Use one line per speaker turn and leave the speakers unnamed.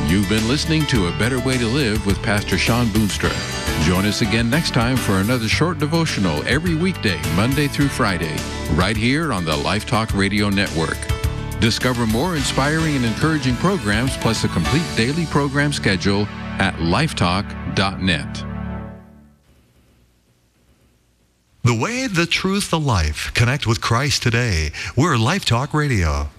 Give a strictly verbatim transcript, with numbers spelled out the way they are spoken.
You've been listening to A Better Way to Live with Pastor Sean Boonstra. Join us again next time for another short devotional every weekday, Monday through Friday, right here on the Life Talk Radio Network. Discover more inspiring and encouraging programs plus a complete daily program schedule at lifetalk dot net.
The way, the truth, the life. Connect with Christ today. We're Life Talk Radio.